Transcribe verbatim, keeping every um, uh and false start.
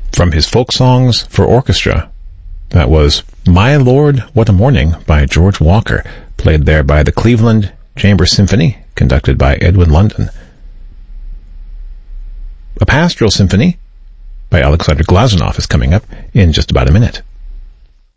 from his folk songs for orchestra. That was My Lord, What a Morning by George Walker, played there by the Cleveland Chamber Symphony, conducted by Edwin London. A Pastoral Symphony by Alexander Glazunov is coming up in just about a minute.